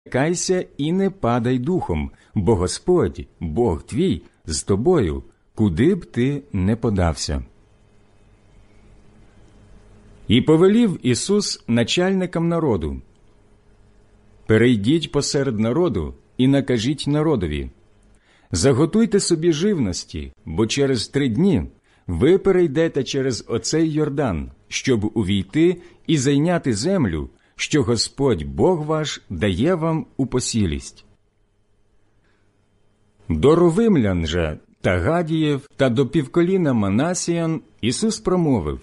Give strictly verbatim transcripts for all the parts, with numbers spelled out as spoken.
Кайся і не падай духом, бо Господь, Бог твій, з тобою, куди б ти не подався. І повелів Ісус начальникам народу: перейдіть посеред народу і накажіть народові: заготуйте собі живності, бо через три дні ви перейдете через оцей Йордан, щоб увійти і зайняти землю, що Господь Бог ваш дає вам у посілість. До ровимлян же та Гадіїв та до півколіна Манасіян Ісус промовив: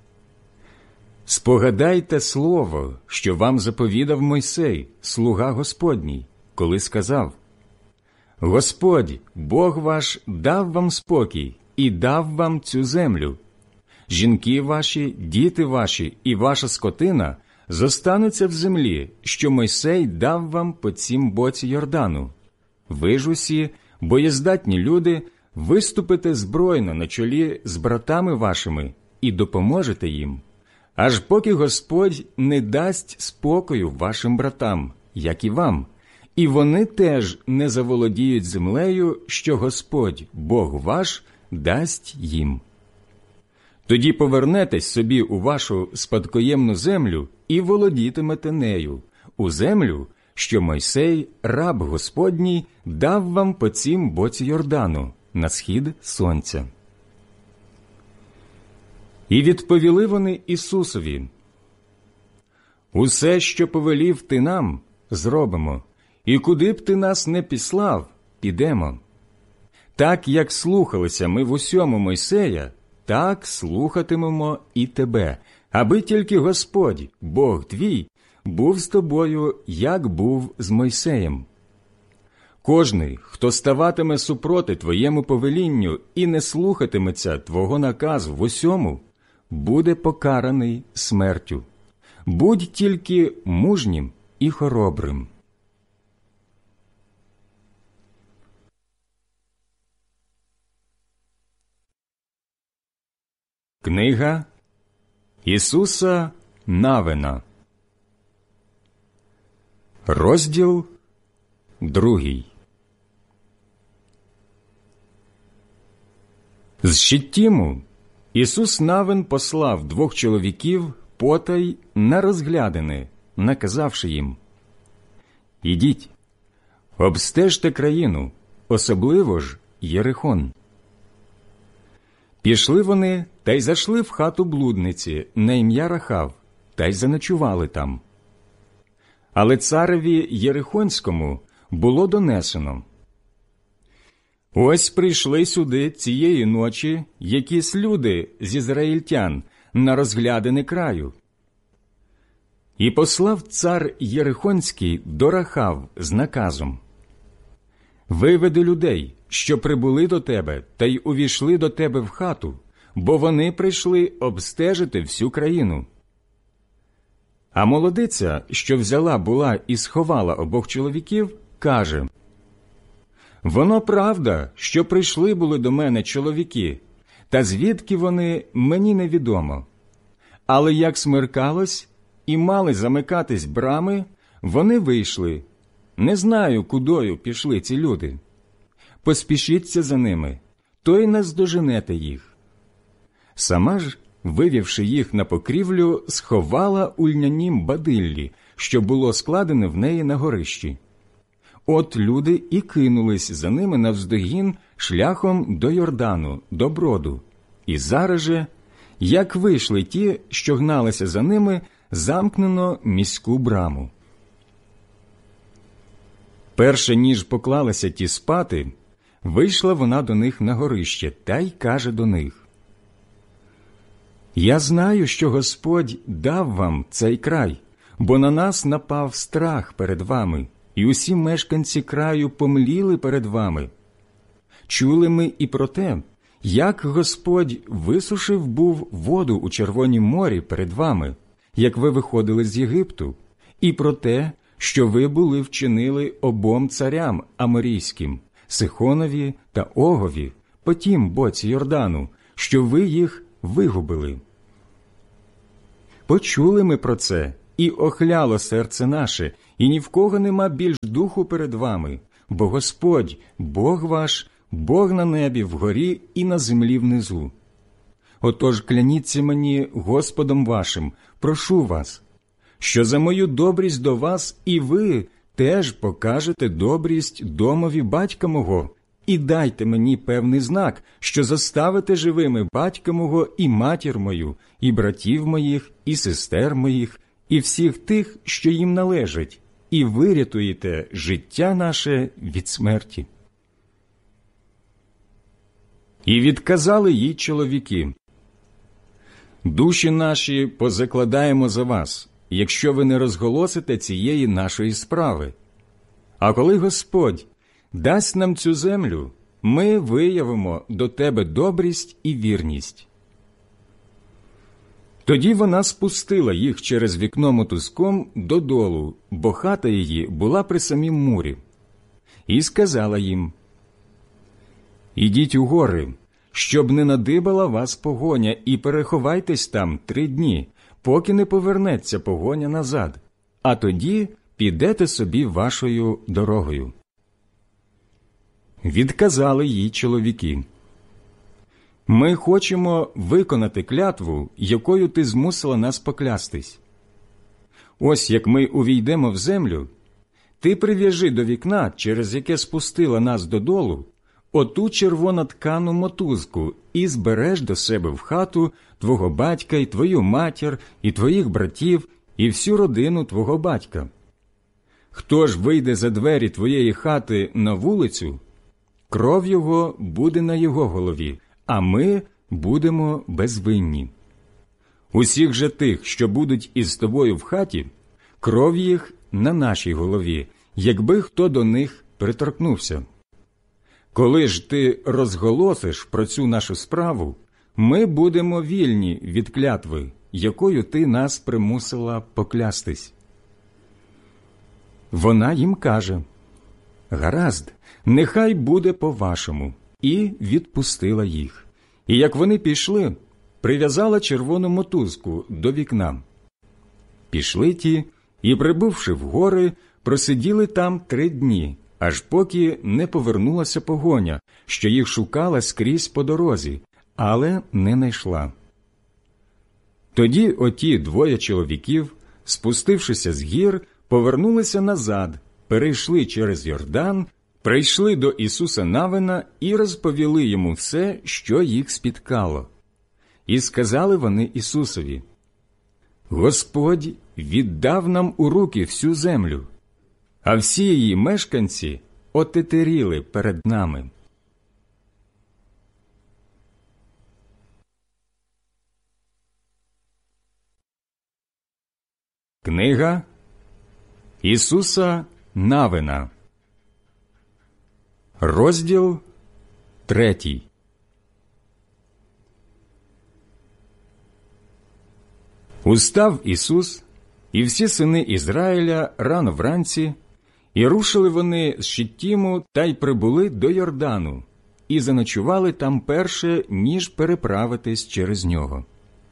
спогадайте слово, що вам заповідав Мойсей, слуга Господній, коли сказав: Господь, Бог ваш, дав вам спокій і дав вам цю землю. Жінки ваші, діти ваші і ваша скотина зостануться в землі, що Мойсей дав вам по цім боці Йордану. Ви ж усі, боєздатні люди, виступите збройно на чолі з братами вашими і допоможете їм, аж поки Господь не дасть спокою вашим братам, як і вам, і вони теж не заволодіють землею, що Господь, Бог ваш, дасть їм. Тоді повернетесь собі у вашу спадкоємну землю і володітимете нею, у землю, що Мойсей, раб Господній, дав вам по цім боці Йордану, на схід сонця. І відповіли вони Ісусові: усе, що повелів ти нам, зробимо, і куди б ти нас не післав, підемо. Так, як слухалися ми в усьому Мойсея, так слухатимемо і тебе, аби тільки Господь, Бог твій, був з тобою, як був з Мойсеєм. Кожний, хто ставатиме супроти твоєму повелінню і не слухатиметься твого наказу в усьому, буде покараний смертю. Будь тільки мужнім і хоробрим. Книга Ісуса Навина, розділ другий. З Щиттіму Ісус Навин послав двох чоловіків потай на розглядини, наказавши їм: ідіть, обстежте країну, особливо ж Єрихон. Пішли вони та й зайшли в хату блудниці на ім'я Рахав, та й заночували там. Але цареві Єрихонському було донесено: ось прийшли сюди цієї ночі якісь люди з ізраїльтян на розглядини краю. І послав цар Єрихонський до Рахав з наказом: виведи людей, що прибули до тебе, та й увійшли до тебе в хату, бо вони прийшли обстежити всю країну. А молодиця, що взяла була і сховала обох чоловіків, каже: воно правда, що прийшли були до мене чоловіки, та звідки вони, мені невідомо. Але як смеркалось і мали замикатись брами, вони вийшли. Не знаю, кудою пішли ці люди. Поспішіться за ними, то й наздоженете їх. Сама ж, вивівши їх на покрівлю, сховала у льнянім бадиллі, що було складене в неї на горищі. От люди і кинулись за ними навздогін шляхом до Йордану, до броду. І зараз же, як вийшли ті, що гналися за ними, замкнено міську браму. Перше, ніж поклалися ті спати, вийшла вона до них на горище та й каже до них: «Я знаю, що Господь дав вам цей край, бо на нас напав страх перед вами, і усі мешканці краю помліли перед вами. Чули ми і про те, як Господь висушив був воду у Червонім морі перед вами, як ви виходили з Єгипту, і про те, що ви були вчинили обом царям аморійським, Сихонові та Огові, по тім боці Йордану, що ви їх вигубили. Почули ми про це, і охляло серце наше, і ні в кого нема більш духу перед вами, бо Господь, Бог ваш, Бог на небі вгорі і на землі внизу. Отож кляніться мені Господом вашим, прошу вас, що за мою добрість до вас і ви теж покажете добрість домові батька мого, і дайте мені певний знак, що заставите живими батька мого і матір мою, і братів моїх, і сестер моїх, і всіх тих, що їм належать, і вирятуєте життя наше від смерті. І відказали їй чоловіки: душі наші позакладаємо за вас, якщо ви не розголосите цієї нашої справи. А коли Господь дасть нам цю землю, ми виявимо до тебе добрість і вірність. Тоді вона спустила їх через вікно мотузком додолу, бо хата її була при самім мурі, і сказала їм: ідіть у гори, щоб не надибала вас погоня, і переховайтесь там три дні, поки не повернеться погоня назад, а тоді підете собі вашою дорогою. Відказали їй чоловіки: ми хочемо виконати клятву, якою ти змусила нас поклястись. Ось як ми увійдемо в землю, ти прив'яжи до вікна, через яке спустила нас додолу, оту червоноткану мотузку і збереш до себе в хату твого батька і твою матір, і твоїх братів, і всю родину твого батька. Хто ж вийде за двері твоєї хати на вулицю, кров його буде на його голові, а ми будемо безвинні. Усіх же тих, що будуть із тобою в хаті, кров їх на нашій голові, якби хто до них приторкнувся. Коли ж ти розголосиш про цю нашу справу, ми будемо вільні від клятви, якою ти нас примусила поклястись. Вона їм каже: гаразд, нехай буде по-вашому, і відпустила їх. І як вони пішли, прив'язала червону мотузку до вікна. Пішли ті, і, прибувши в гори, просиділи там три дні, аж поки не повернулася погоня, що їх шукала скрізь по дорозі, але не найшла. Тоді оті двоє чоловіків, спустившися з гір, повернулися назад, перейшли через Йордан, прийшли до Ісуса Навина і розповіли йому все, що їх спіткало. І сказали вони Ісусові: Господь віддав нам у руки всю землю, а всі її мешканці отетеріли перед нами. Книга Ісуса Навина, розділ третій. Устав Ісус і всі сини Ізраїля рано вранці, і рушили вони з Шиттіму та й прибули до Йордану, і заночували там перше, ніж переправитись через нього.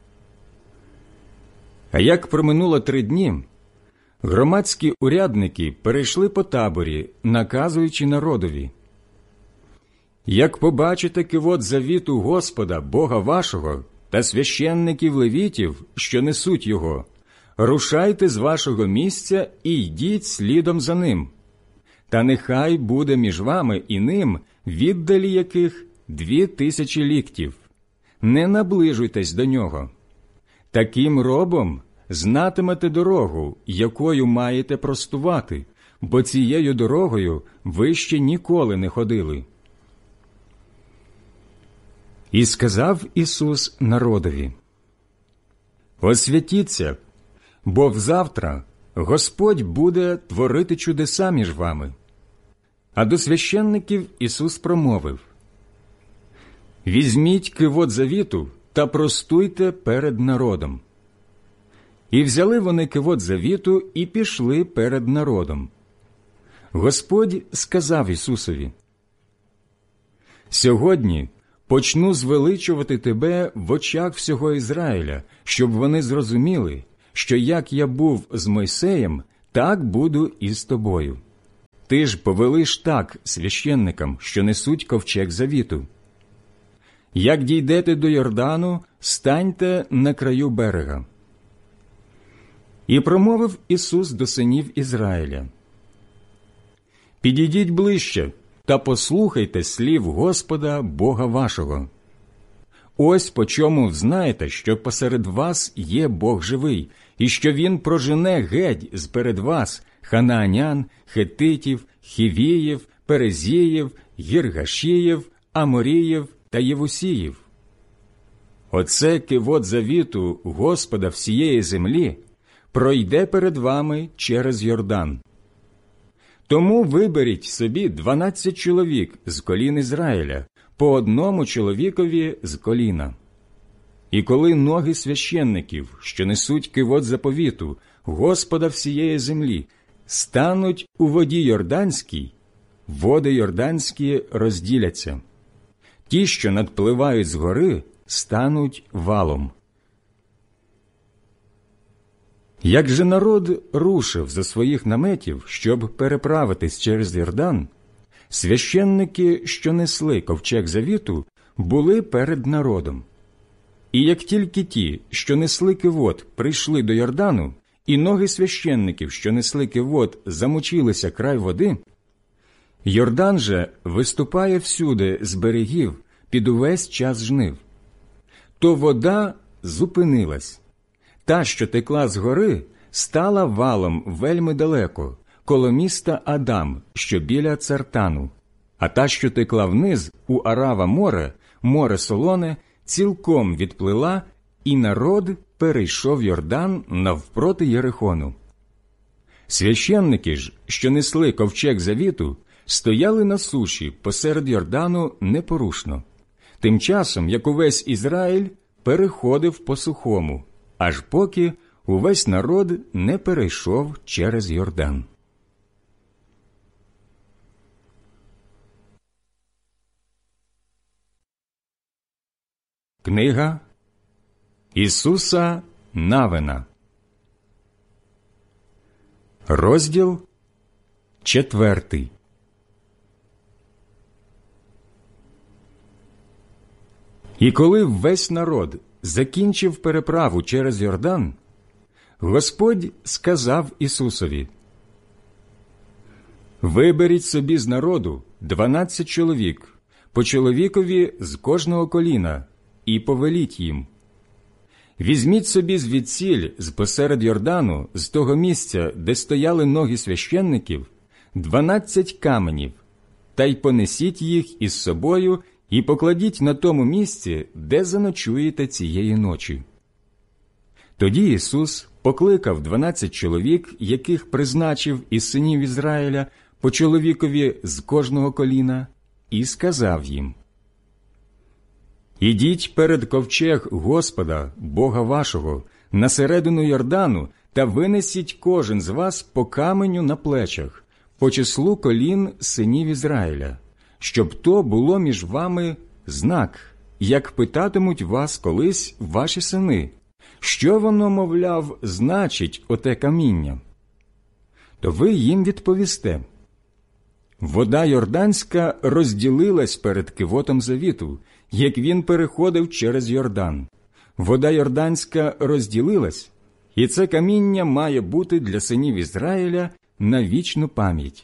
А як проминуло три дні, громадські урядники перейшли по таборі, наказуючи народові: як побачите кивот завіту Господа, Бога вашого, та священників левітів, що несуть його, рушайте з вашого місця і йдіть слідом за ним. Та нехай буде між вами і ним, віддалі яких дві тисячі ліктів. Не наближуйтесь до нього. Таким робом знатимете дорогу, якою маєте простувати, бо цією дорогою ви ще ніколи не ходили. І сказав Ісус народові: освятіться, бо взавтра Господь буде творити чудеса між вами. А до священників Ісус промовив: візьміть кивот завіту та простуйте перед народом. І взяли вони кивот завіту і пішли перед народом. Господь сказав Ісусові: сьогодні почну звеличувати тебе в очах всього Ізраїля, щоб вони зрозуміли, що як я був з Мойсеєм, так буду і з тобою. Ти ж повелиш так священникам, що несуть ковчег завіту. Як дійдете до Йордану, станьте на краю берега. І промовив Ісус до синів Ізраїля: підійдіть ближче та послухайте слів Господа Бога вашого. Ось по чому взнаєте, що посеред вас є Бог живий, і що Він прожене геть з-перед вас ханаанян, хетитів, хівіїв, перезіїв, гіргашіїв, аморіїв та євусіїв. Оце кивот завіту Господа всієї землі пройде перед вами через Йордан. Тому виберіть собі дванадцять чоловік з колін Ізраїля, по одному чоловікові з коліна. І коли ноги священників, що несуть кивот заповіту Господа всієї землі, стануть у воді Йорданській, води Йорданські розділяться. Ті, що надпливають з гори, стануть валом. Як же народ рушив зо своїх наметів, щоб переправитись через Йордан, священники, що несли ковчег завіту, були перед народом. І як тільки ті, що несли кивот, прийшли до Йордану, і ноги священників, що несли кивот, замочилися край води, Йордан же виступає всюди з берегів під увесь час жнив. То вода зупинилась. Та, що текла з гори, стала валом вельми далеко, коло міста Адам, що біля Цартану, а та, що текла вниз у Арава море, море солоне, цілком відплила, і народ перейшов Йордан навпроти Єрихону. Священники ж, що несли ковчег завіту, стояли на суші посеред Йордану непорушно, тим часом, як увесь Ізраїль переходив по сухому, аж поки увесь народ не перейшов через Йордан. Книга Ісуса Навина, розділ четвертий. І коли весь народ закінчив переправу через Йордан, Господь сказав Ісусові: «Виберіть собі з народу дванадцять чоловік, по чоловікові з кожного коліна, і повеліть їм: візьміть собі звідсіль, з посеред Йордану, з того місця, де стояли ноги священників, дванадцять каменів, та й понесіть їх із собою і покладіть на тому місці, де заночуєте цієї ночі». Тоді Ісус покликав дванадцять чоловік, яких призначив із синів Ізраїля, по чоловікові з кожного коліна, і сказав їм: «Ідіть перед ковчег Господа, Бога вашого, на середину Йордану, та винесіть кожен з вас по каменю на плечах, по числу колін синів Ізраїля, щоб то було між вами знак, як питатимуть вас колись ваші сини, що воно, мовляв, значить оте каміння. То ви їм відповісте: вода Йорданська розділилась перед кивотом завіту, як він переходив через Йордан. Вода Йорданська розділилась, і це каміння має бути для синів Ізраїля на вічну пам'ять».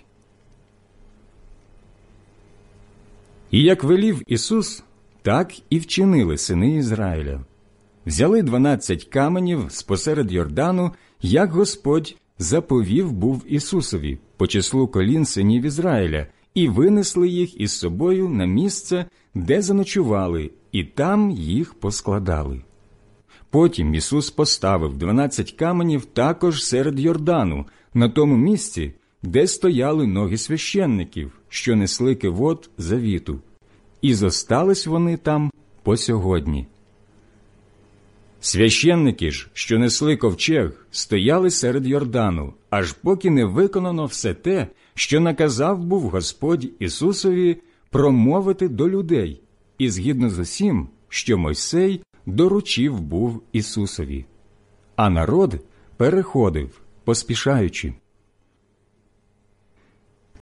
І як велів Ісус, так і вчинили сини Ізраїля. Взяли дванадцять каменів спосеред Йордану, як Господь заповів був Ісусові по числу колін синів Ізраїля, і винесли їх із собою на місце, де заночували, і там їх поскладали. Потім Ісус поставив дванадцять каменів також серед Йордану, на тому місці, де стояли ноги священників, що несли кивот завіту, і зостались вони там по сьогодні. Священники ж, що несли ковчег, стояли серед Йордану, аж поки не виконано все те, що наказав був Господь Ісусові промовити до людей, і згідно з усім, що Мойсей доручив був Ісусові. А народ переходив, поспішаючи.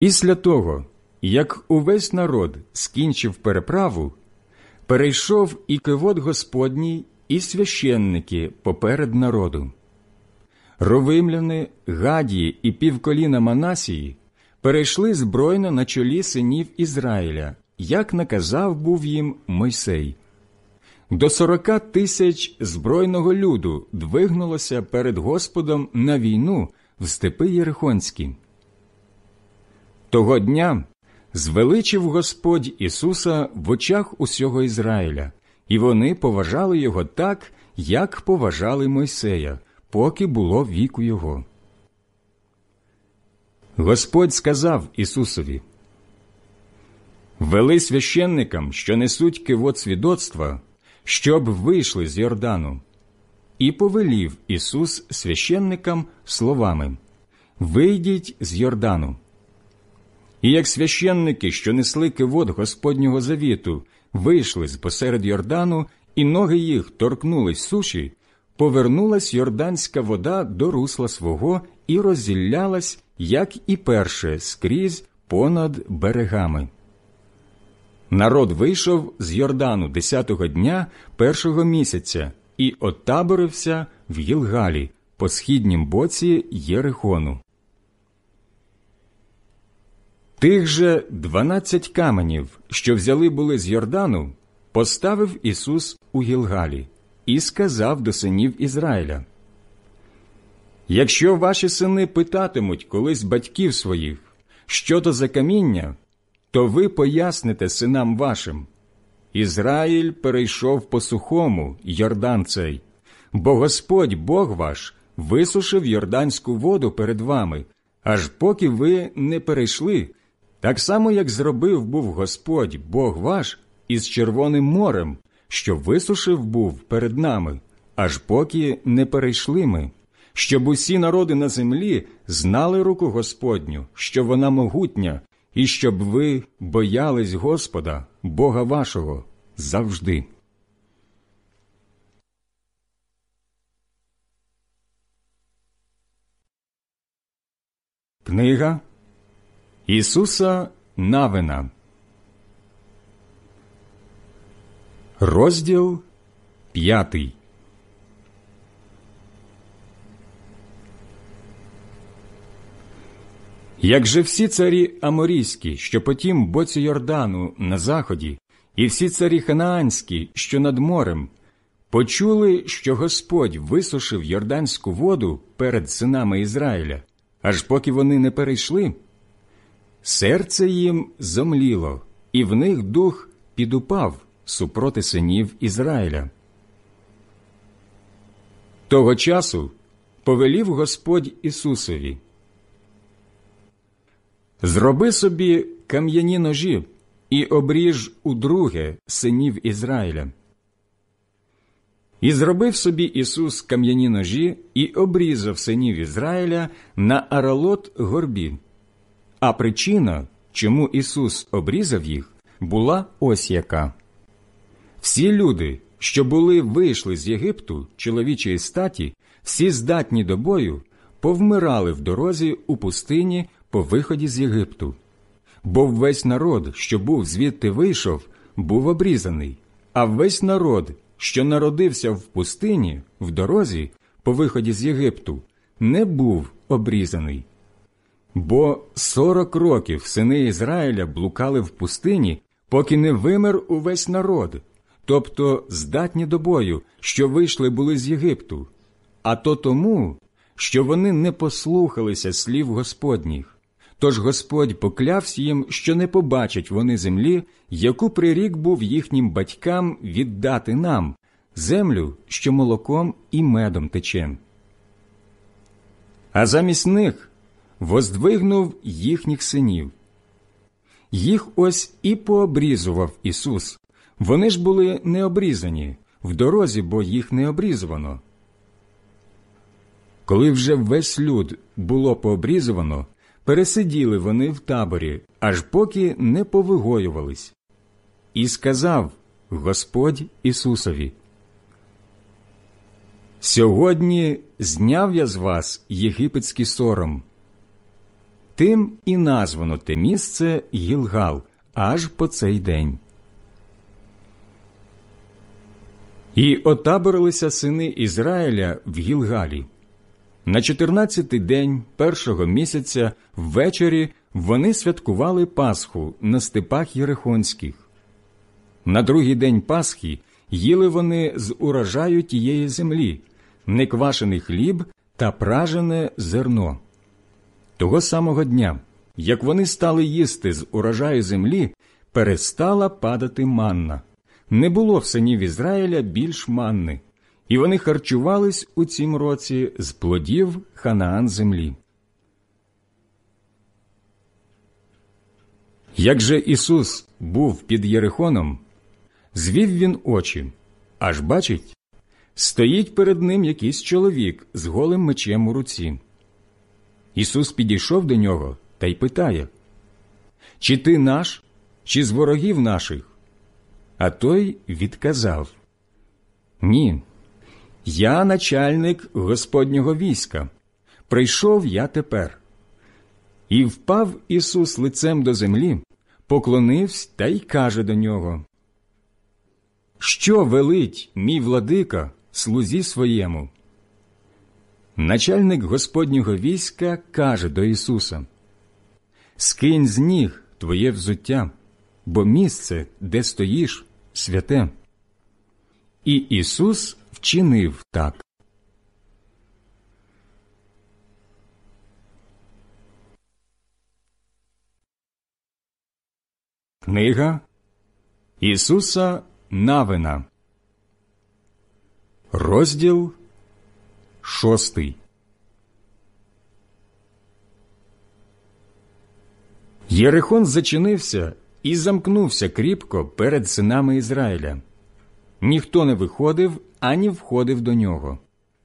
Після того, як увесь народ скінчив переправу, перейшов і кивот Господній, і священники поперед народу. Ровимляни, Гадії і півколіна Манасії перейшли збройно на чолі синів Ізраїля, як наказав був їм Мойсей. До сорока тисяч збройного люду двигнулося перед Господом на війну в степи Єрихонські. Того дня звеличив Господь Ісуса в очах усього Ізраїля, і вони поважали Його так, як поважали Мойсея, поки було віку Його. Господь сказав Ісусові: «Вели священникам, що несуть кивот свідоцтва, щоб вийшли з Йордану». І повелів Ісус священникам словами: «Вийдіть з Йордану». І як священники, що несли кивот Господнього завіту, вийшли з посеред Йордану, і ноги їх торкнулись суші, повернулась йорданська вода до русла свого і роззіллялась, як і перше, скрізь понад берегами. Народ вийшов з Йордану десятого дня першого місяця і отаборився в Гілгалі по східнім боці Єрихону. Тих же дванадцять каменів, що взяли були з Йордану, поставив Ісус у Гілгалі і сказав до синів Ізраїля: «Якщо ваші сини питатимуть колись батьків своїх, що то за каміння, то ви поясните синам вашим: Ізраїль перейшов по сухому Йордан цей, бо Господь Бог ваш висушив йорданську воду перед вами, аж поки ви не перейшли, так само, як зробив був Господь Бог ваш із Червоним морем, що висушив був перед нами, аж поки не перейшли ми, щоб усі народи на землі знали руку Господню, що вона могутня, і щоб ви боялись Господа, Бога вашого, завжди». Книга Ісуса Навина, розділ п'ятий. Як же всі царі аморійські, що по тім боці Йордану на заході, і всі царі ханаанські, що над морем, почули, що Господь висушив йорданську воду перед синами Ізраїля, аж поки вони не перейшли, серце їм зомліло, і в них дух підупав супроти синів Ізраїля. Того часу повелів Господь Ісусові: «Зроби собі кам'яні ножі і обріж удруге синів Ізраїля». І зробив собі Ісус кам'яні ножі і обрізав синів Ізраїля на Аралот-горбі. А причина, чому Ісус обрізав їх, була ось яка. Всі люди, що були вийшли з Єгипту чоловічої статі, всі здатні до бою, повмирали в дорозі у пустині по виході з Єгипту. Бо весь народ, що був звідти вийшов, був обрізаний, а весь народ, що народився в пустині, в дорозі, по виході з Єгипту, не був обрізаний. Бо сорок років сини Ізраїля блукали в пустині, поки не вимер увесь народ, тобто здатні до бою, що вийшли були з Єгипту, а то тому, що вони не послухалися слів Господніх. Тож Господь поклявся їм, що не побачать вони землі, яку прирік був їхнім батькам віддати нам, землю, що молоком і медом тече. А замість них воздвигнув їхніх синів. Їх ось і пообрізував Ісус. Вони ж були не обрізані, в дорозі, бо їх не обрізувано. Коли вже весь люд було пообрізувано, пересиділи вони в таборі, аж поки не повигоювались. І сказав Господь Ісусові: «Сьогодні зняв я з вас єгипетський сором. Тим і названо те місце Гілгал аж по цей день. І отаборилися сини Ізраїля в Гілгалі. На чотирнадцятий день першого місяця ввечері вони святкували Пасху на степах Єрихонських. На другий день Пасхи їли вони з урожаю тієї землі неквашений хліб та пражене зерно. Того самого дня, як вони стали їсти з урожаю землі, перестала падати манна. Не було в синів Ізраїля більш манни, і вони харчувались у цім році з плодів Ханаан землі. Як же Ісус був під Єрихоном, звів він очі, аж бачить, стоїть перед ним якийсь чоловік з голим мечем у руці. Ісус підійшов до нього та й питає: «Чи ти наш, чи з ворогів наших?» А той відказав: «Ні, я начальник Господнього війська, прийшов я тепер». І впав Ісус лицем до землі, поклонився та й каже до нього: «Що велить мій владика слузі своєму?» Начальник Господнього війська каже до Ісуса: «Скинь з ніг твоє взуття, бо місце, де стоїш, святе». І Ісус вчинив так. Книга Ісуса Навина, розділ шостий. Єрихон зачинився і замкнувся кріпко перед синами Ізраїля. Ніхто не виходив, ані входив до нього.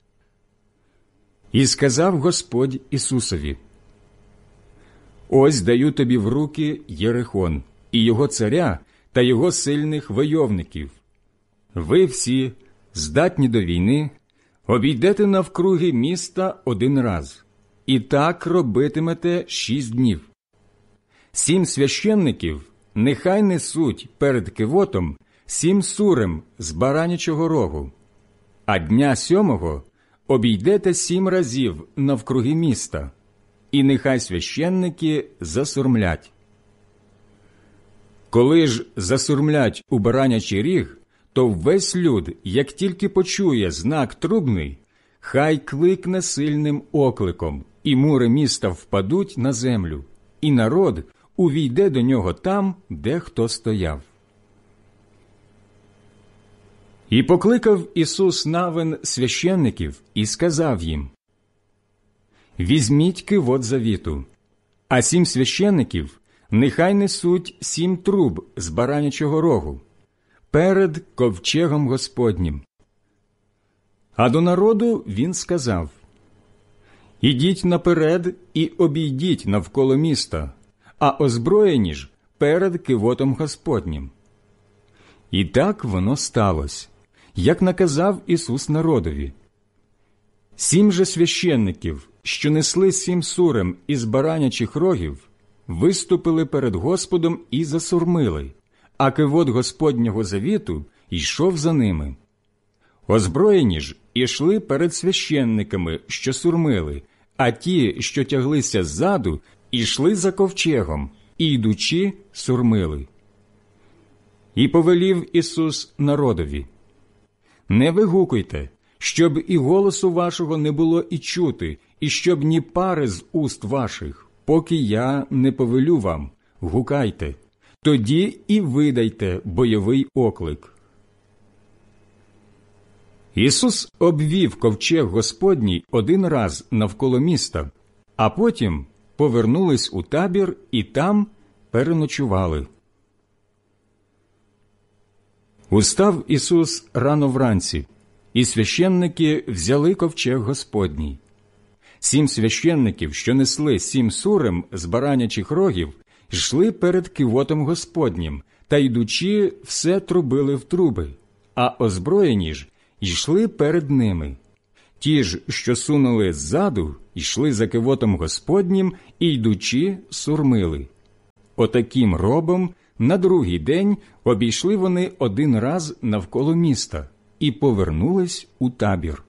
І сказав Господь Ісусові: «Ось даю тобі в руки Єрихон, і його царя та його сильних войовників. Ви всі, здатні до війни, обійдете навкруги міста один раз, і так робитимете шість днів. Сім священників нехай несуть перед кивотом сім сурем з баранячого рогу, а дня сьомого обійдете сім разів навкруги міста, і нехай священники засурмлять. Коли ж засурмлять у баранячий ріг, то весь люд, як тільки почує знак трубний, хай кликне сильним окликом, і мури міста впадуть на землю, і народ увійде до нього там, де хто стояв». І покликав Ісус Навин священників і сказав їм: «Візьміть кивот завіту, а сім священників нехай несуть сім труб з баранячого рогу перед ковчегом Господнім». А до народу він сказав: «Ідіть наперед і обійдіть навколо міста, а озброєні ж перед кивотом Господнім». І так воно сталося, як наказав Ісус народові. Сім же священників, що несли сім сурем із баранячих рогів, виступили перед Господом і засурмили, а кивот Господнього завіту йшов за ними. Озброєні ж ішли перед священниками, що сурмили, а ті, що тяглися ззаду, ішли за ковчегом, і, йдучи, сурмили. І повелів Ісус народові: «Не вигукуйте, щоб і голосу вашого не було і чути, і щоб ні пари з уст ваших, поки я не повелю вам, гукайте, тоді і видайте бойовий оклик». Ісус обвів ковчег Господній один раз навколо міста, а потім повернулись у табір і там переночували. Устав Ісус рано вранці, і священники взяли ковчег Господній. Сім священників, що несли сім сурем з баранячих рогів, йшли перед кивотом Господнім, та, йдучи, все трубили в труби, а озброєні ж йшли перед ними. Ті ж, що сунули ззаду, йшли за кивотом Господнім і, йдучи, сурмили. Отаким робом на другий день обійшли вони один раз навколо міста і повернулись у табір.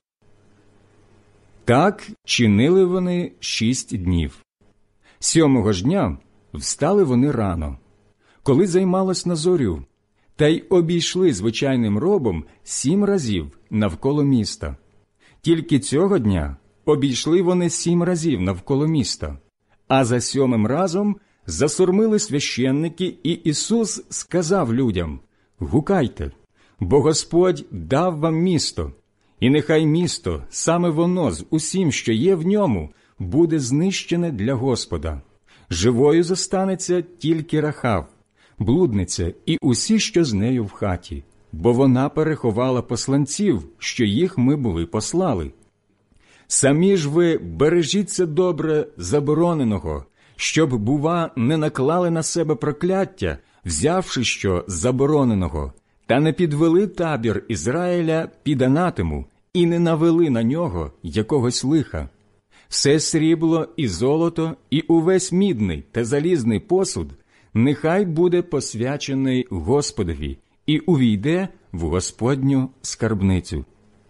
Так чинили вони шість днів. Сьомого ж дня встали вони рано, коли займалось на зорю, та й обійшли звичайним робом сім разів навколо міста. Тільки цього дня обійшли вони сім разів навколо міста, а за сьомим разом засурмили священники, і Ісус сказав людям: «Гукайте, бо Господь дав вам місто, і нехай місто, саме воно з усім, що є в ньому, буде знищене для Господа. Живою зостанеться тільки Рахав, блудниця і усі, що з нею в хаті, бо вона переховала посланців, що їх ми були послали. Самі ж ви бережіться добре забороненого, щоб, бува, не наклали на себе прокляття, взявши що забороненого, та не підвели табір Ізраїля під анатему і не навели на нього якогось лиха. Все срібло і золото, і увесь мідний та залізний посуд нехай буде посвячений Господові і увійде в Господню скарбницю».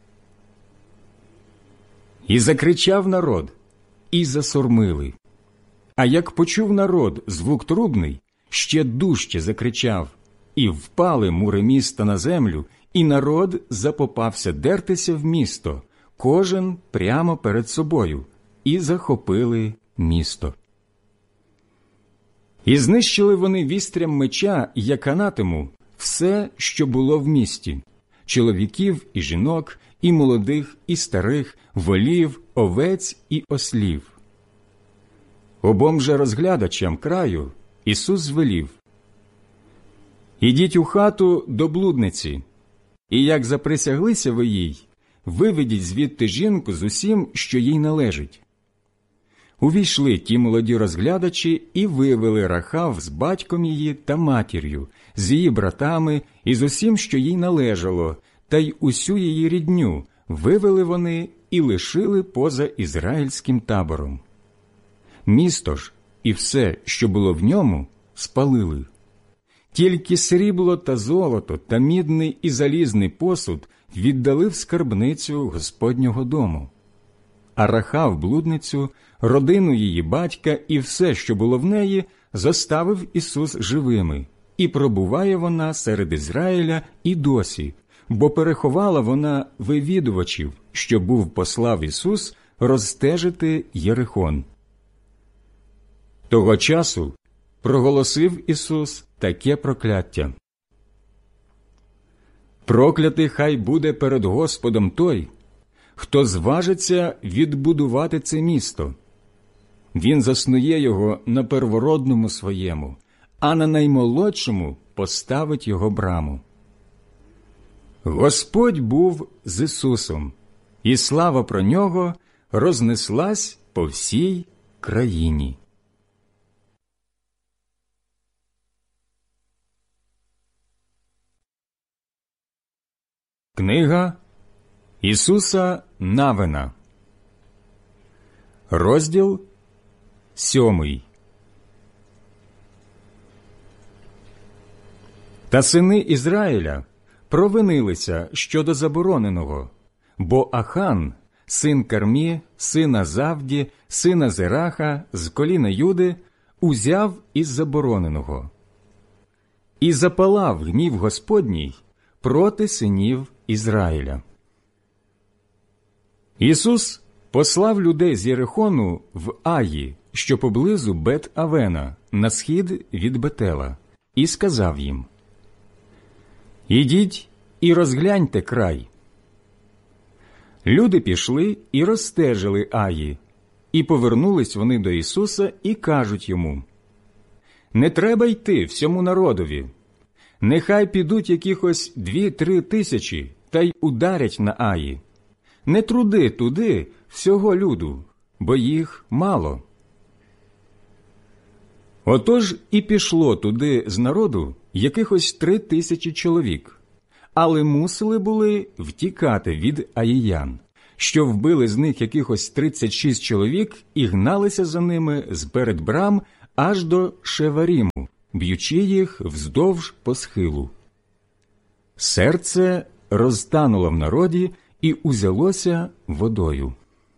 І закричав народ, і засурмили. А як почув народ звук трубний, ще дужче закричав, і впали мури міста на землю, і народ запопався дертися в місто, кожен прямо перед собою, і захопили місто. І знищили вони вістрям меча, як анатему, все, що було в місті, чоловіків і жінок, і молодих, і старих, волів, овець і ослів. Обом же розглядачам краю Ісус звелів: «Ідіть у хату до блудниці, і як заприсяглися ви їй, виведіть звідти жінку з усім, що їй належить». Увійшли ті молоді розглядачі і вивели Рахав з батьком її та матір'ю, з її братами і з усім, що їй належало, та й усю її рідню вивели вони і лишили поза ізраїльським табором. Місто ж і все, що було в ньому, спалили. Тільки срібло та золото та мідний і залізний посуд віддали в скарбницю Господнього дому. А Рахав, блудницю, родину її батька і все, що було в неї, зоставив Ісус живими, і пробуває вона серед Ізраїля і досі, бо переховала вона вивідувачів, що був послав Ісус розстежити Єрихон. Того часу проголосив Ісус таке прокляття: «Проклятий хай буде перед Господом той, хто зважиться відбудувати це місто. Він заснує його на первородному своєму, а на наймолодшому поставить його браму». Господь був з Ісусом, і слава про нього рознеслась по всій країні. Книга Ісуса Навина, розділ сьомий. Та сини Ізраїля провинилися щодо забороненого, бо Ахан, син Кармі, сина Завді, сина Зераха, з коліна Юди, узяв із забороненого. І запалав гнів Господній проти синів Ізраїля. Ісус послав людей з Єрихону в Аї, що поблизу Бет-Авена, на схід від Бетела, і сказав їм: «Ідіть і розгляньте край». Люди пішли і розстежили Аї, і повернулись вони до Ісуса і кажуть йому: «Не треба йти всьому народові. Нехай підуть якихось дві-три тисячі та й ударять на Аї. Не труди туди всього люду, бо їх мало». Отож і пішло туди з народу якихось три тисячі чоловік, але мусили були втікати від аїян, що вбили з них якихось тридцять шість чоловік і гналися за ними зперед брам аж до Шеваріму, б'ючи їх вздовж по схилу. Серце розтануло в народі і узялося водою.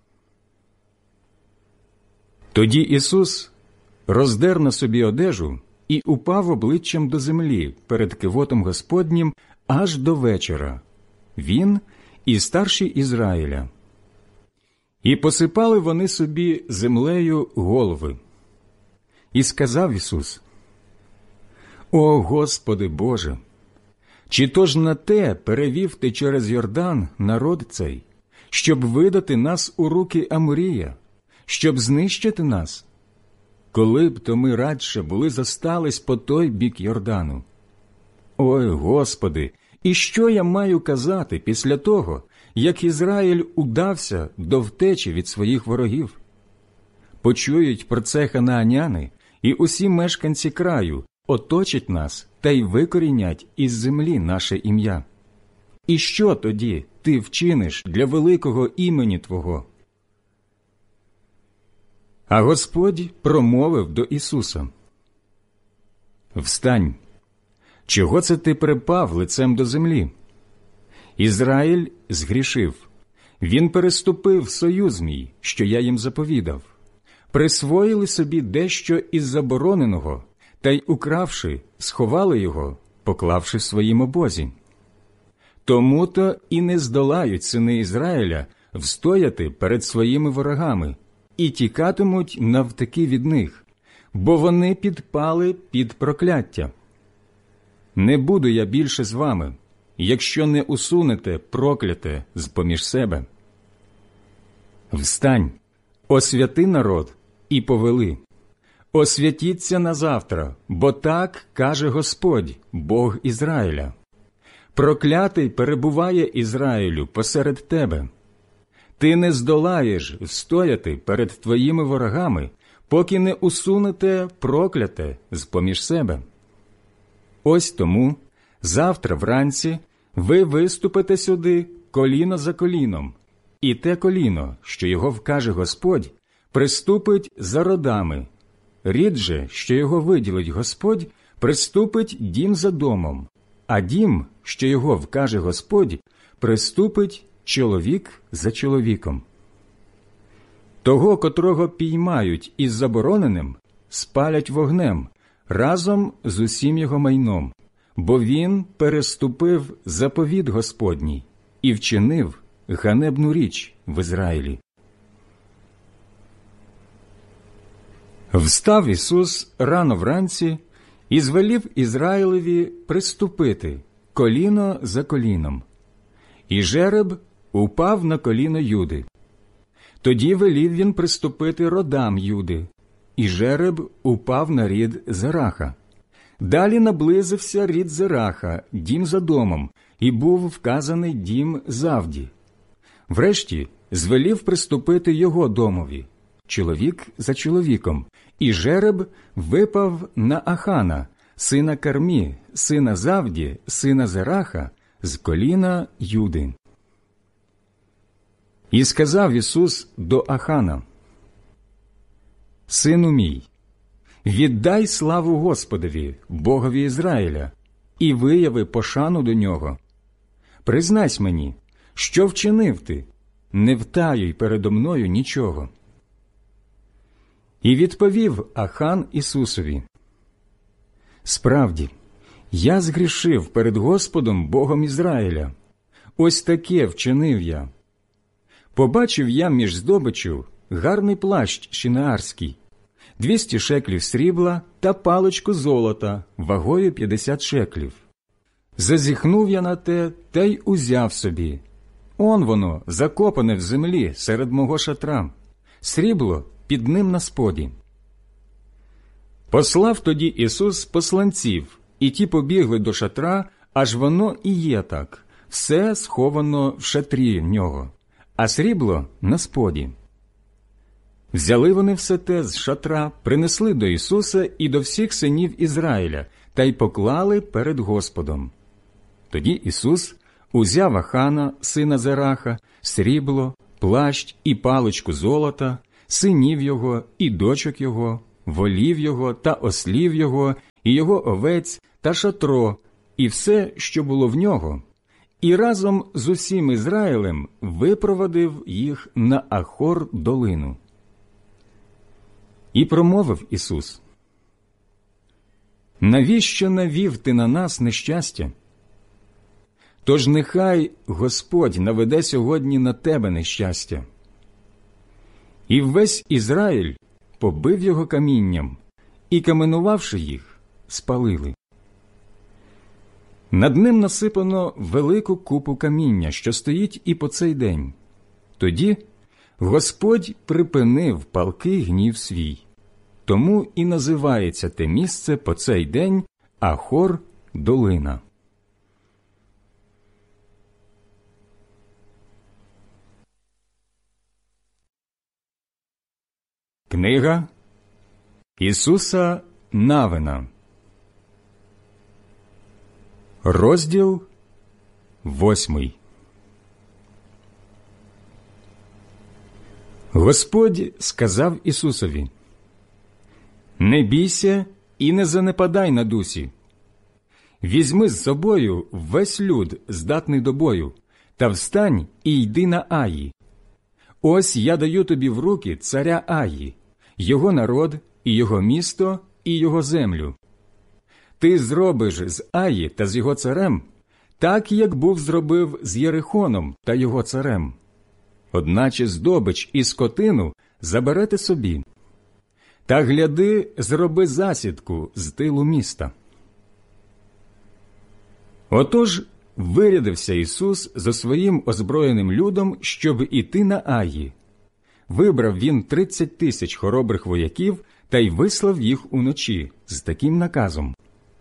Тоді Ісус роздер на собі одежу і упав обличчям до землі перед кивотом Господнім аж до вечора, він і старші Ізраїля. І посипали вони собі землею голови. І сказав Ісус: «О Господи Боже, чи то ж на те перевів Ти через Йордан народ цей, щоб видати нас у руки Аморія, щоб знищити нас? Коли б то ми радше були зостались по той бік Йордану. Ой, Господи, і що я маю казати після того, як Ізраїль удався до втечі від своїх ворогів? Почують про це ханааняни, і усі мешканці краю оточать нас та й викорінять із землі наше ім'я. І що тоді ти вчиниш для великого імені Твого?» А Господь промовив до Ісуса: «Встань! Чого це ти припав лицем до землі? Ізраїль згрішив. Він переступив союз мій, що я їм заповідав. Присвоїли собі дещо із забороненого, та й, укравши, сховали його, поклавши в своїм обозі. Тому-то і не здолають сини Ізраїля встояти перед своїми ворогами, і тікатимуть навтаки від них, бо вони підпали під прокляття. Не буду я більше з вами, якщо не усунете прокляте з-поміж себе. Встань, освяти народ і повели. Освятіться назавтра, бо так каже Господь, Бог Ізраїля. Проклятий перебуває Ізраїлю посеред тебе. Ти не здолаєш встояти перед твоїми ворогами, поки не усунете прокляте з-поміж себе. Ось тому завтра вранці ви виступите сюди коліно за коліном, і те коліно, що його вкаже Господь, приступить за родами. Рід же, що його виділить Господь, приступить дім за домом, а дім, що його вкаже Господь, приступить чоловік за чоловіком. Того, котрого піймають із забороненим, спалять вогнем, разом з усім його майном, бо він переступив заповіт Господній і вчинив ганебну річ в Ізраїлі. Встав Ісус рано вранці і звелів Ізраїлеві приступити коліно за коліном. І жереб упав на коліно Юди. Тоді велів він приступити родам Юди, і жереб упав на рід Зераха. Далі наблизився рід Зераха, дім за домом, і був вказаний дім Завді. Врешті звелів приступити його домові, чоловік за чоловіком, і жереб випав на Ахана, сина Кармі, сина Завді, сина Зераха, з коліна Юди. І сказав Ісус до Ахана: «Сину мій, віддай славу Господові, Богові Ізраїля, і вияви пошану до Нього. Признайся мені, що вчинив ти, не втаюй передо мною нічого». І відповів Ахан Ісусові: «Справді, я згрішив перед Господом Богом Ізраїля. Ось таке вчинив я. Побачив я між здобичю гарний плащ шинеарський, двісті шеклів срібла та паличку золота вагою п'ятдесят шеклів. Зазіхнув я на те та й узяв собі. Он воно, закопане в землі серед мого шатра, срібло під ним на споді». Послав тоді Ісус посланців, і ті побігли до шатра, аж воно і є так, все сховано в шатрі в нього, а срібло на споді. Взяли вони все те з шатра, принесли до Ісуса і до всіх синів Ізраїля, та й поклали перед Господом. Тоді Ісус узяв Ахана, сина Зераха, срібло, плащ і паличку золота, синів його і дочок його, волів його та ослів його, і його овець та шатро, і все, що було в нього, і разом з усім Ізраїлем випровадив їх на Ахор долину. І промовив Ісус: «Навіщо навів ти на нас нещастя? Тож нехай Господь наведе сьогодні на тебе нещастя». І весь Ізраїль побив його камінням, і, каменувавши їх, спалили. Над ним насипано велику купу каміння, що стоїть і по цей день. Тоді Господь припинив палкий гнів свій. Тому і називається те місце по цей день Ахор долина. Книга Ісуса Навина, розділ восьмий. Господь сказав Ісусові: «Не бійся і не занепадай на дусі. Візьми з собою весь люд, здатний до бою, та встань і йди на Аї. Ось я даю тобі в руки царя Аї, його народ, і його місто, і його землю. Ти зробиш з Аї та з його царем так, як був зробив з Єрихоном та його царем. Одначе здобич і скотину заберете собі. Та гляди, зроби засідку з тилу міста». Отож вирядився Ісус за своїм озброєним людом, щоб іти на Аї. Вибрав він тридцять тисяч хоробрих вояків та й вислав їх уночі з таким наказом: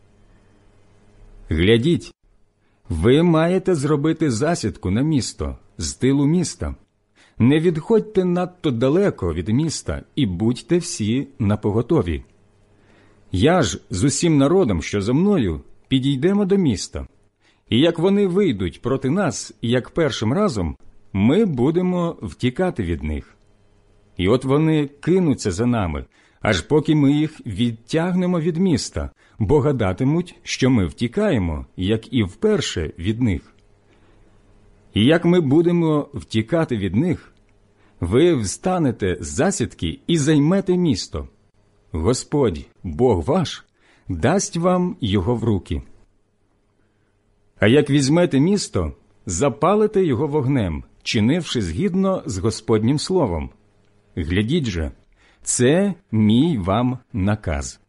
«Глядіть, ви маєте зробити засідку на місто з тилу міста. Не відходьте надто далеко від міста і будьте всі напоготові. Я ж з усім народом, що зо мною, підійдемо до міста. І як вони вийдуть проти нас, як першим разом, ми будемо втікати від них. І от вони кинуться за нами, аж поки ми їх відтягнемо від міста, бо гадатимуть, що ми втікаємо, як і вперше від них. І як ми будемо втікати від них, ви встанете з засідки і займете місто. Господь, Бог ваш, дасть вам його в руки. А як візьмете місто, запалите його вогнем, чинивши згідно з Господнім словом. Глядіть же, це мій вам наказ».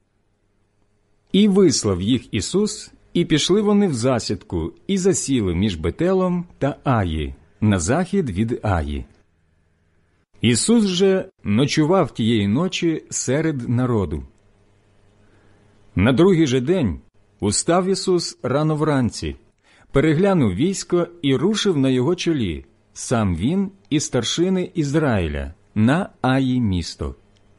І вислав їх Ісус, і пішли вони в засідку, і засіли між Бетелом та Аї, на захід від Аї. Ісус же ночував тієї ночі серед народу. На другий же день устав Ісус рано вранці, переглянув військо і рушив на його чолі, сам він і старшини Ізраїля, на Аї місто.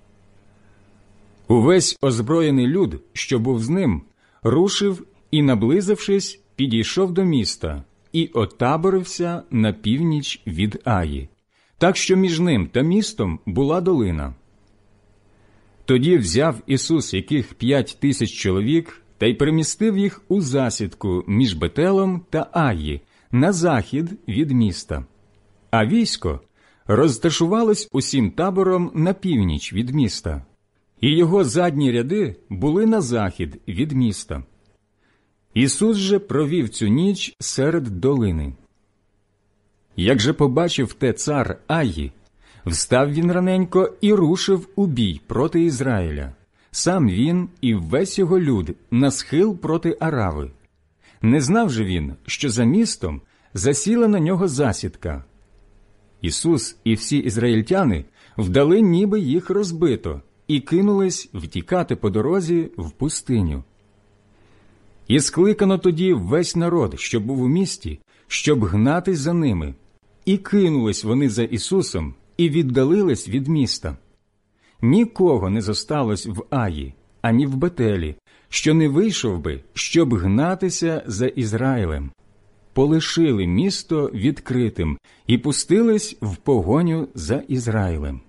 Увесь озброєний люд, що був з ним, рушив і, наблизившись, підійшов до міста і отаборився на північ від Аї, так що між ним та містом була долина. Тоді взяв Ісус яких п'ять тисяч чоловік та й перемістив їх у засідку між Бетелом та Аї, на захід від міста. А військо розташувалось усім табором на північ від міста, і його задні ряди були на захід від міста. Ісус же провів цю ніч серед долини. Як же побачив те цар Аї, встав він раненько і рушив у бій проти Ізраїля, сам він і весь його люд на схил проти Арави. Не знав же він, що за містом засіла на нього засідка. Ісус і всі ізраїльтяни вдали, ніби їх розбито, і кинулись втікати по дорозі в пустиню. І скликано тоді весь народ, що був у місті, щоб гнатись за ними. І кинулись вони за Ісусом, і віддалились від міста. Нікого не зосталось в Аї, ані в Бетелі, що не вийшов би, щоб гнатися за Ізраїлем. полишили місто відкритим і пустились в погоню за Ізраїлем.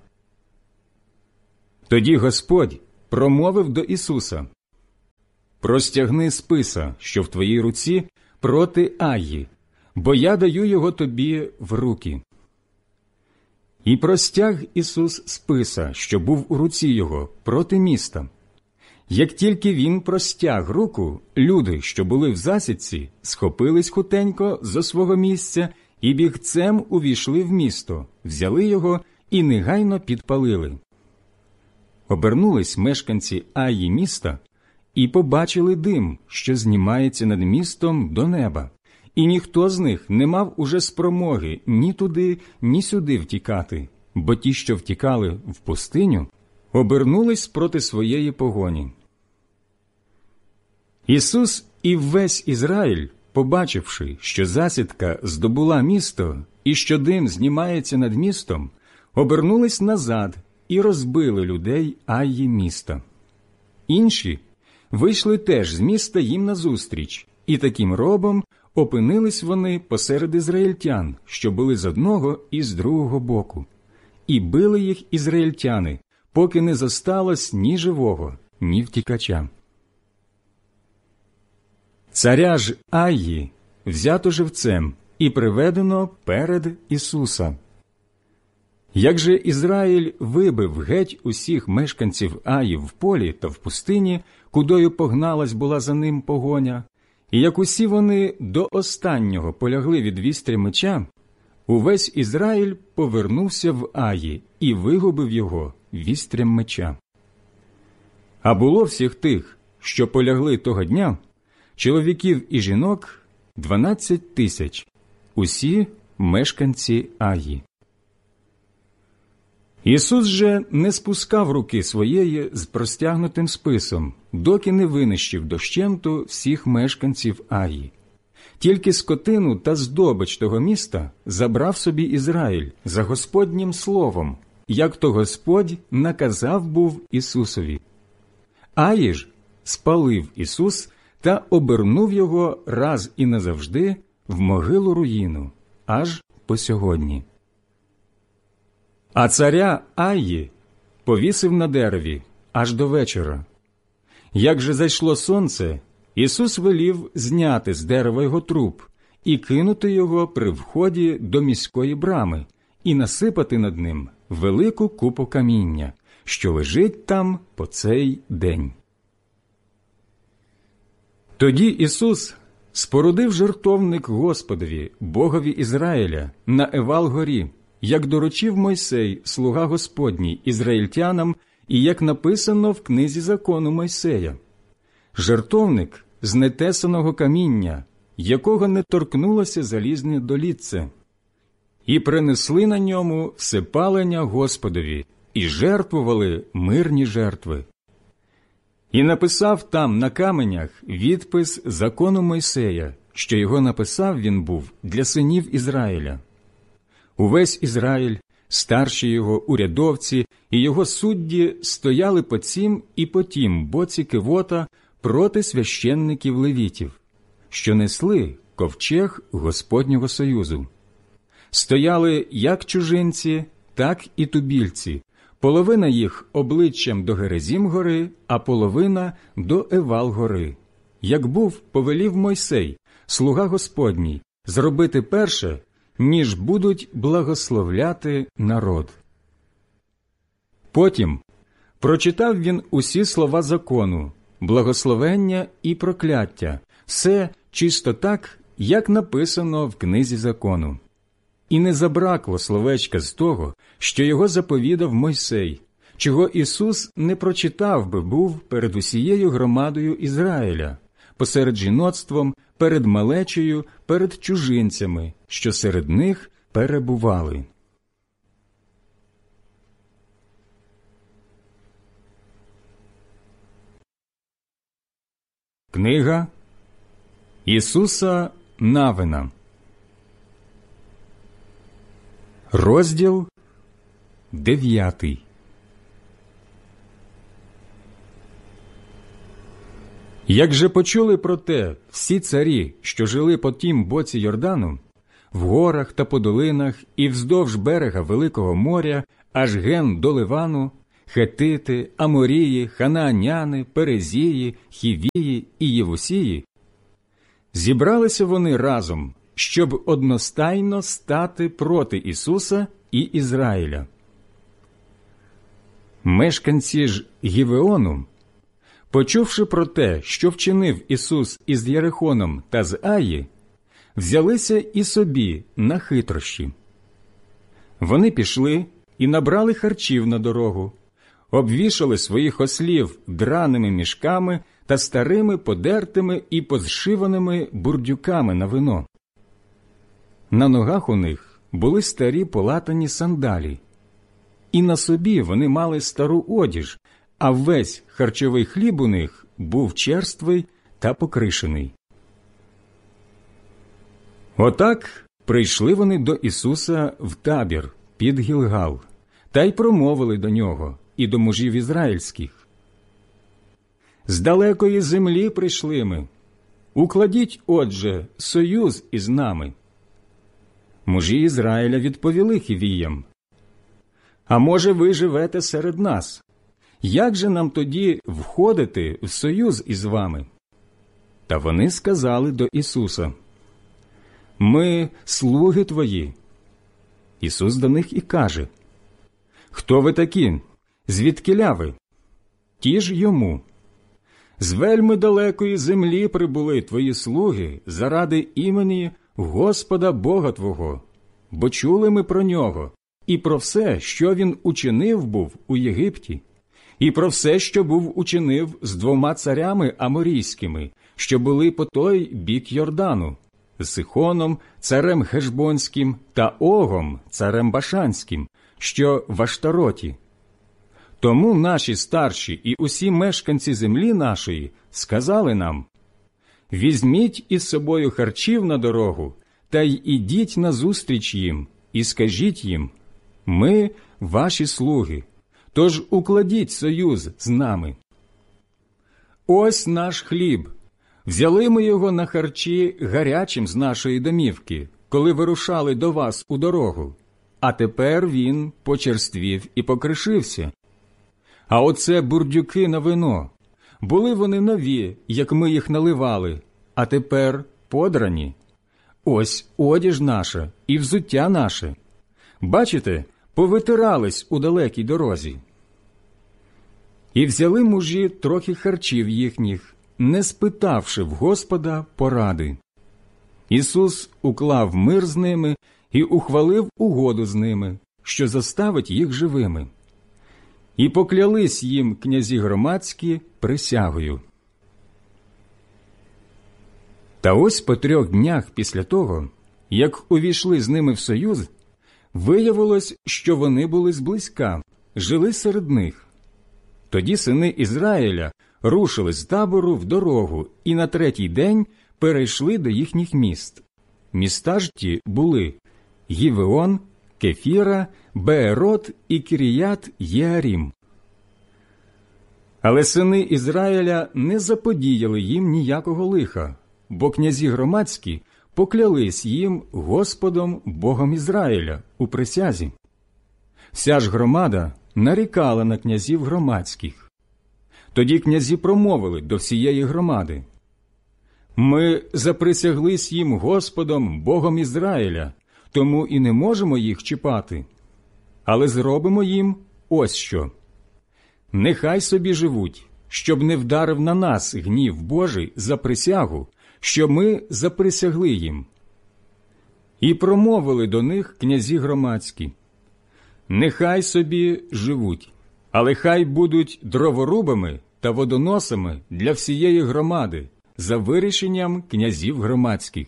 Тоді Господь промовив до Ісуса: «Простягни списа, що в твоїй руці, проти Аї, бо я даю його тобі в руки». І простяг Ісус списа, що був у руці його, проти міста. Як тільки він простяг руку, люди, що були в засідці, схопились хутенько зо свого місця і бігцем увійшли в місто, взяли його і негайно підпалили. Обернулись мешканці Аї міста і побачили дим, що знімається над містом до неба, і ніхто з них не мав уже спромоги ні туди, ні сюди втікати, бо ті, що втікали в пустиню, обернулись проти своєї погоні. Ісус і весь Ізраїль, побачивши, що засідка здобула місто і що дим знімається над містом, обернулись назад і розбили людей Аї міста. Інші вийшли теж з міста їм назустріч, і таким робом опинились вони посеред ізраїльтян, що були з одного і з другого боку. І били їх ізраїльтяни, поки не зосталось ні живого, ні втікача. Царя ж Аї взято живцем і приведено перед Ісуса. Як же Ізраїль вибив геть усіх мешканців Аї в полі та в пустині, кудою погналась була за ним погоня, і як усі вони до останнього полягли від вістря меча, увесь Ізраїль повернувся в Аї і вигубив його вістрям меча. А було всіх тих, що полягли того дня, чоловіків і жінок дванадцять тисяч, усі мешканці Аї. Ісус же не спускав руки своєї з простягнутим списом, доки не винищив дощенту всіх мешканців Аї. Тільки скотину та здобич того міста забрав собі Ізраїль за Господнім словом, як то Господь наказав був Ісусові. Аї ж спалив Ісус та обернув його раз і назавжди в могилу руїну, аж по сьогодні. А царя Аї повісив на дереві аж до вечора. Як же зайшло сонце, Ісус велів зняти з дерева його труп і кинути його при вході до міської брами і насипати над ним велику купу каміння, що лежить там по цей день. Тоді Ісус спорудив жертовник Господові, Богові Ізраїля, на Евал-горі, як доручив Мойсей, слуга Господній, ізраїльтянам, і як написано в книзі закону Мойсея. Жертовник з нетесаного каміння, якого не торкнулося залізне долітце. І принесли на ньому всепалення Господові, і жертвували мирні жертви. І написав там на каменях відпис закону Мойсея, що його написав він був для синів Ізраїля. Увесь Ізраїль, старші його урядовці і його судді стояли по цім і по тім боці кивота проти священників левітів, що несли ковчег Господнього союзу. Стояли як чужинці, так і тубільці, половина їх обличчям до Герезім-гори, а половина до Евал-гори. Як був, повелів Мойсей, слуга Господній, зробити перше, ніж будуть благословляти народ. Потім прочитав він усі слова закону, благословення і прокляття, все чисто так, як написано в книзі закону. І не забракло словечка з того, що його заповідав Мойсей, чого Ісус не прочитав би був перед усією громадою Ізраїля, посеред жіноцтвом, перед малечею, перед чужинцями, що серед них перебували. Книга Ісуса Навина, розділ дев'ятий. Як же почули про те всі царі, що жили по тім боці Йордану, в горах та по долинах і вздовж берега Великого моря, аж ген до Ливану, хетити, аморії, ханааняни, перезії, хівії і євусії, зібралися вони разом, щоб одностайно стати проти Ісуса і Ізраїля. Мешканці ж Гівеону, почувши про те, що вчинив Ісус із Єрихоном та з Аї, взялися і собі на хитрощі. Вони пішли і набрали харчів на дорогу, обвішали своїх ослів драними мішками та старими подертими і позшиваними бурдюками на вино. На ногах у них були старі полатані сандалі, і на собі вони мали стару одіж, а весь харчовий хліб у них був черствий та покришений. Отак прийшли вони до Ісуса в табір під Гілгал, та й промовили до нього і до мужів ізраїльських: «З далекої землі прийшли ми. Укладіть, отже, союз із нами». Мужі Ізраїля відповіли хівіям: «А може, ви живете серед нас? Як же нам тоді входити в союз із вами?» Та вони сказали до Ісуса: «Ми слуги твої». Ісус до них і каже: «Хто ви такі? Звідкіля ви?» Ті ж йому: «З вельми далекої землі прибули твої слуги заради імені Господа Бога твого, бо чули ми про нього і про все, що він учинив був у Єгипті, і про все, що був учинив з двома царями аморійськими, що були по той бік Йордану, з Сихоном, царем Хешбонським, та Огом, царем Башанським, що в Аштароті. Тому наші старші і усі мешканці землі нашої сказали нам: візьміть із собою харчів на дорогу, та й ідіть назустріч їм, і скажіть їм: ми ваші слуги, тож укладіть союз з нами. Ось наш хліб. Взяли ми його на харчі гарячим з нашої домівки, коли вирушали до вас у дорогу, а тепер він почерствів і покришився. А оце бурдюки на вино. Були вони нові, як ми їх наливали, а тепер подрані. Ось одіж наша і взуття наше. Бачите, повитирались у далекій дорозі». І взяли мужі трохи харчів їхніх, не спитавши в Господа поради. Ісус уклав мир з ними і ухвалив угоду з ними, що заставить їх живими. І поклялись їм князі громадські присягою. Та ось по трьох днях після того, як увійшли з ними в союз, виявилось, що вони були зблизька, жили серед них. Тоді сини Ізраїля рушили з табору в дорогу і на третій день перейшли до їхніх міст. Міста ж ті були Гівеон, Кефіра, Беерот і Кіріят Єарім. Але сини Ізраїля не заподіяли їм ніякого лиха, бо князі громадські поклялись їм Господом Богом Ізраїля у присязі. Вся ж громада нарікала на князів громадських. Тоді князі промовили до всієї громади: «Ми заприсяглись їм Господом Богом Ізраїля, тому і не можемо їх чіпати. Але зробимо їм ось що. Нехай собі живуть, щоб не вдарив на нас гнів Божий за присягу, що ми заприсягли їм». І промовили до них князі громадські: «Нехай собі живуть, але хай будуть дроворубами та водоносами для всієї громади за вирішенням князів громадських».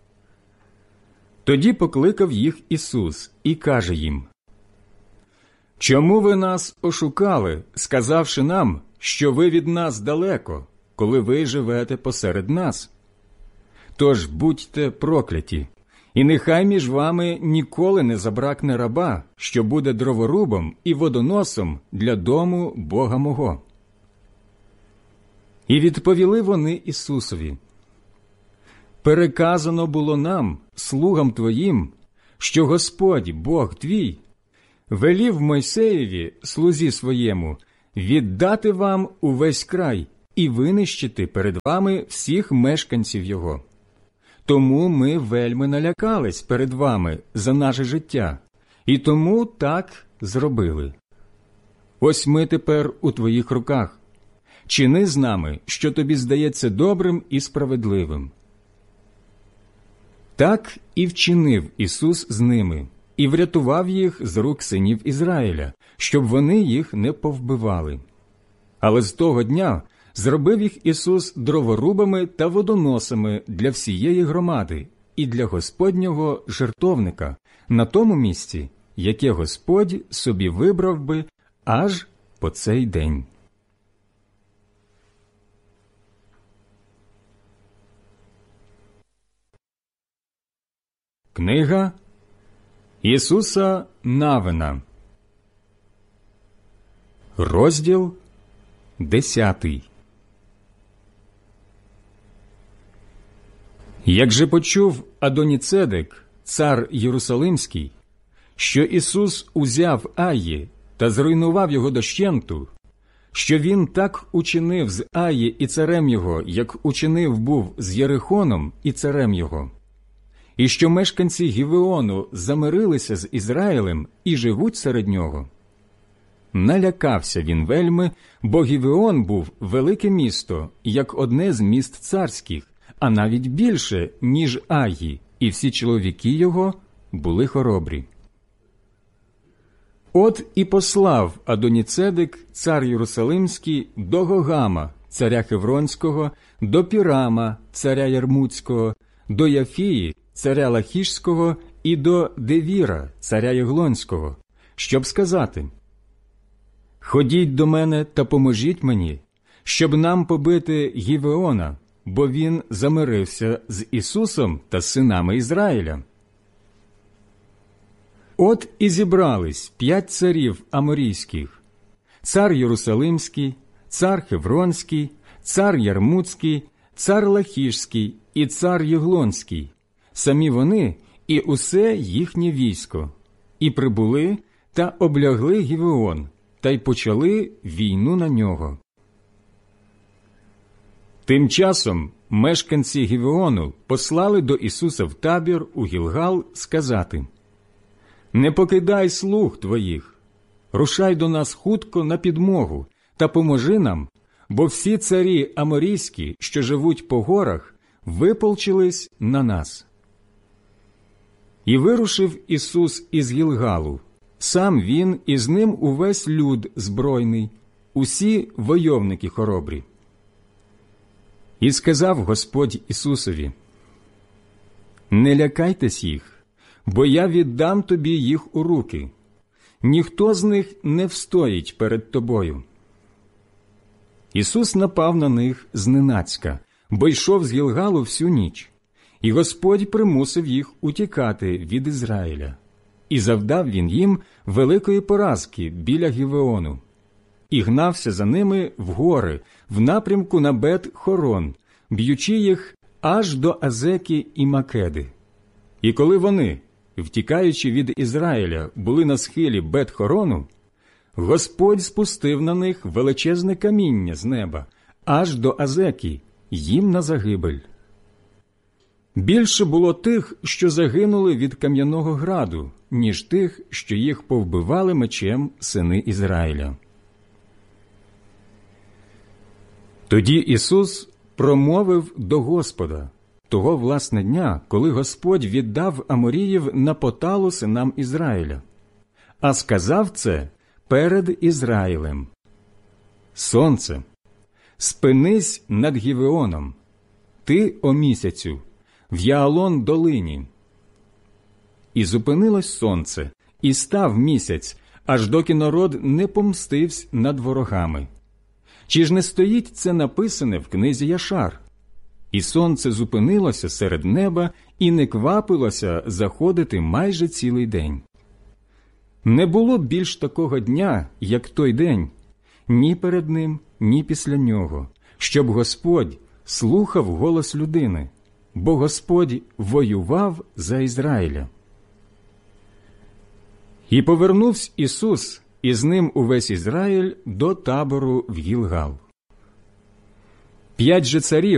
Тоді покликав їх Ісус і каже їм: «Чому ви нас ошукали, сказавши нам, що ви від нас далеко, коли ви живете посеред нас? Тож будьте прокляті, і нехай між вами ніколи не забракне раба, що буде дроворубом і водоносом для дому Бога мого». І відповіли вони Ісусові: «Переказано було нам, слугам Твоїм, що Господь, Бог Твій, велів Мойсеєві, слузі своєму, віддати вам увесь край і винищити перед вами всіх мешканців його. Тому ми вельми налякались перед вами за наше життя, і тому так зробили. Ось ми тепер у Твоїх руках. Чини з нами, що Тобі здається добрим і справедливим». Так і вчинив Ісус з ними, і врятував їх з рук синів Ізраїля, щоб вони їх не повбивали. Але з того дня зробив їх Ісус дроворубами та водоносами для всієї громади і для Господнього жертовника на тому місці, яке Господь собі вибрав би аж по цей день. Книга Ісуса Навина, розділ десятий. Як же почув Адоніцедек, цар Єрусалимський, що Ісус узяв Аї та зруйнував його дощенту, що він так учинив з Аї і царем його, як учинив був з Єрихоном і царем його, і що мешканці Гівеону замирилися з Ізраїлем і живуть серед нього, налякався він вельми, бо Гівеон був велике місто, як одне з міст царських, а навіть більше, ніж Аї, і всі чоловіки його були хоробрі. От і послав Адоніцедек, цар Єрусалимський, до Гогама, царя Хевронського, до Пірама, царя Ярмуцького, до Яфії, царя Лахішського, і до Девіра, царя Єглонського, щоб сказати: «Ходіть до мене та поможіть мені, щоб нам побити Гівеона, бо він замирився з Ісусом та синами Ізраїля». От і зібрались п'ять царів аморійських: цар Єрусалимський, цар Хевронський, цар Ярмуцький, цар Лахішський і цар Єглонський, самі вони і усе їхнє військо, і прибули та облягли Гівеон, та й почали війну на нього. Тим часом мешканці Гівеону послали до Ісуса в табір у Гілгал сказати: «Не покидай слуг твоїх, рушай до нас хутко на підмогу та поможи нам, бо всі царі аморійські, що живуть по горах, виполчились на нас». І вирушив Ісус із Гілгалу, сам він і з ним увесь люд збройний, усі войовники хоробрі. І сказав Господь Ісусові: «Не лякайтесь їх, бо я віддам тобі їх у руки. Ніхто з них не встоїть перед тобою». Ісус напав на них зненацька, бо йшов з Гілгалу всю ніч, і Господь примусив їх утікати від Ізраїля. І завдав він їм великої поразки біля Гівеону, і гнався за ними в гори, в напрямку на Бет-Хорон, б'ючи їх аж до Азеки і Македи. І коли вони, втікаючи від Ізраїля, були на схилі Бет-Хорону, Господь спустив на них величезне каміння з неба, аж до Азеки, їм на загибель. Більше було тих, що загинули від кам'яного граду, ніж тих, що їх повбивали мечем сини Ізраїля. Тоді Ісус промовив до Господа, того власне дня, коли Господь віддав Аморіїв на поталу синам Ізраїля, а сказав це перед Ізраїлем: «Сонце, спинись над Гівеоном, ти, о місяцю, в Яалон долині». І зупинилось сонце, і став місяць, аж доки народ не помстився над ворогами. Чи ж не стоїть це написане в книзі Яшар? І сонце зупинилося серед неба і не квапилося заходити майже цілий день. Не було більш такого дня, як той день, ні перед ним, ні після нього, щоб Господь слухав голос людини, бо Господь воював за Ізраїля. І повернувся Ісус, і з ним увесь Ізраїль до табору в Гілгал. П'ять же царів